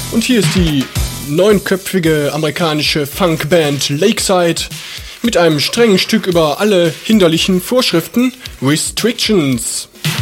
Und hier ist die neunköpfige amerikanische Funkband Lakeside mit einem strengen Stück über alle hinderlichen Vorschriften, Restrictions.